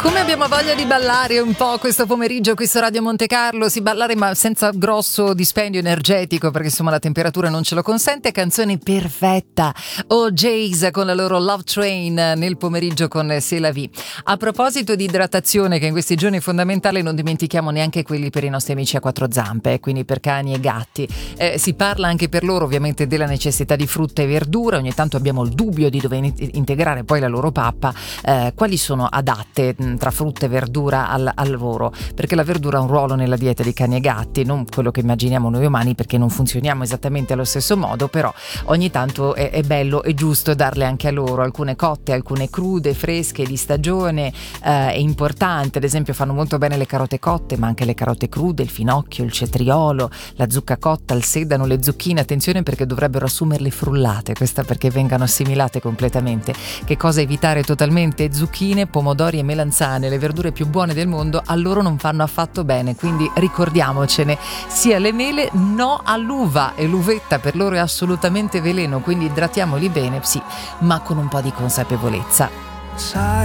Come abbiamo voglia di ballare un po' questo pomeriggio qui su Radio Monte Carlo, si ballare ma senza grosso dispendio energetico perché insomma la temperatura non ce lo consente. Canzone perfetta, OJ's con la loro Love Train nel pomeriggio con C'est la vie. A proposito di idratazione, che in questi giorni è fondamentale, non dimentichiamo neanche quelli per i nostri amici a quattro zampe, quindi per cani e gatti. Si parla anche per loro ovviamente della necessità di frutta e verdura. Ogni tanto abbiamo il dubbio di dove integrare poi la loro pappa, quali sono adatte tra frutta e verdura al lavoro, perché la verdura ha un ruolo nella dieta di cani e gatti, non quello che immaginiamo noi umani, perché non funzioniamo esattamente allo stesso modo, però ogni tanto è bello e giusto darle anche a loro, alcune cotte, alcune crude, fresche, di stagione. È importante, ad esempio fanno molto bene le carote cotte, ma anche le carote crude, il finocchio, il cetriolo, la zucca cotta, il sedano, le zucchine. Attenzione perché dovrebbero assumerle frullate, questa perché vengano assimilate completamente. Che cosa evitare totalmente? Zucchine, pomodori e melanzane, le verdure più buone del mondo, a loro non fanno affatto bene, quindi ricordiamocene. Sia le mele, no all'uva, e l'uvetta per loro è assolutamente veleno, quindi idratiamoli bene, sì, ma con un po' di consapevolezza. Sai